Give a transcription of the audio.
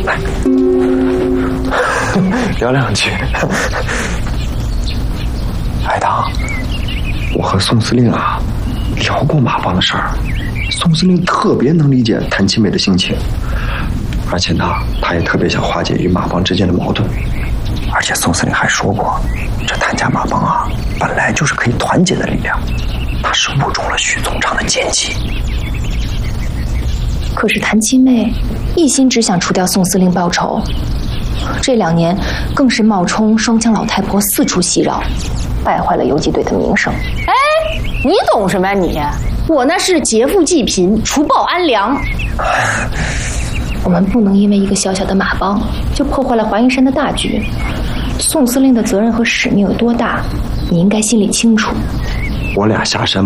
来，聊两句。海棠，我和宋司令啊聊过马帮的事儿，宋司令特别能理解谭七美的心情，而且呢，他也特别想化解与马帮之间的矛盾。而且宋司令还说过，这谭家马帮啊，本来就是可以团结的力量，他是误中了许总长的奸计。 可是谭七妹一心只想除掉宋司令报仇，这2年更是冒充双枪老太婆四处袭扰，败坏了游击队的名声。 哎，你懂什么呀你？我那是劫富济贫，除暴安良。 我们不能因为一个小小的马帮就破坏了华阴山的大局。宋司令的责任和使命有多大，你应该心里清楚。 我俩下山